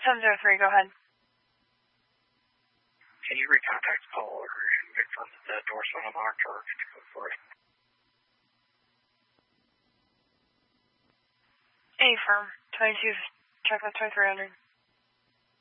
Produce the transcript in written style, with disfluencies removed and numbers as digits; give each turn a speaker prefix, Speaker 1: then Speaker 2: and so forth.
Speaker 1: 703, go ahead.
Speaker 2: Can you recontact Paul or confirm that the door's on unlocked or can you move forward?
Speaker 1: A firm, 22, check with 2300.